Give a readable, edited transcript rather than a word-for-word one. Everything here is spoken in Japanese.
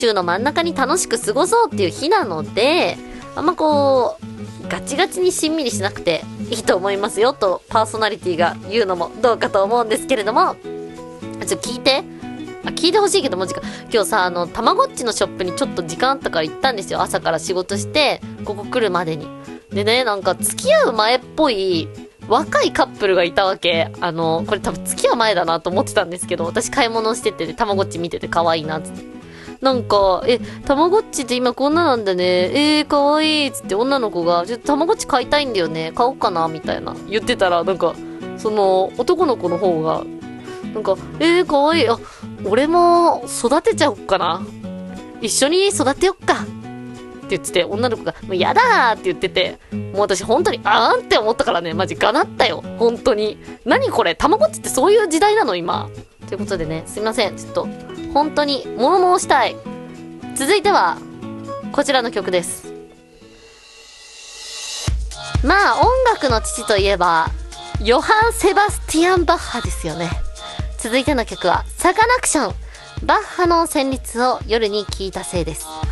週の真ん中に楽しく過ごそうっていう日なので、あんまこう、ガチガチにしんみりしなくていいと思いますよと、パーソナリティが言うのもどうかと思うんですけれども、聞いて。聞いてほしいけど、マジか。今日さ、たまごっちのショップにちょっと時間あったから行ったんですよ。朝から仕事して、ここ来るまでに。でね、なんか付き合う前っぽい、若いカップルがいたわけ。これ多分付き合う前だなと思ってたんですけど、私買い物してて、たまごっち見てて可愛いなっつって。なんか、たまごっちって今こんななんだね。可愛いっつって女の子が、ちょっとたまごっち買いたいんだよね。買おうかなみたいな。言ってたら、なんか、その、男の子の方が、なんか、かわいい。あ、俺も育てちゃおっかな。一緒に育てよっか。って言ってて、女の子が、もうやだーって言ってて、もう私本当に、あーんって思ったからね、マジがなったよ。本当に。何これ、たまごっちってそういう時代なの今。ということでね、すいません。ちょっと、本当に、物申したい。続いては、こちらの曲です。まあ、音楽の父といえば、ヨハン・セバスティアン・バッハですよね。続いての曲はサカナクション、バッハの旋律を夜に聴いたせいです。